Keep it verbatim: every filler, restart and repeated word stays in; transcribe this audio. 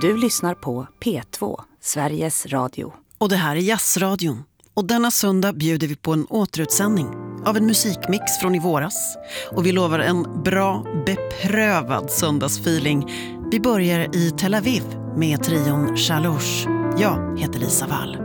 Du lyssnar på P två, Sveriges Radio. Och det här är Jazzradion. Och denna söndag bjuder vi på en återutsändning av en musikmix från i våras. Och vi lovar en bra, beprövad söndagsfeeling. Vi börjar i Tel Aviv med trion Shalosh. Jag heter Lisa Wall.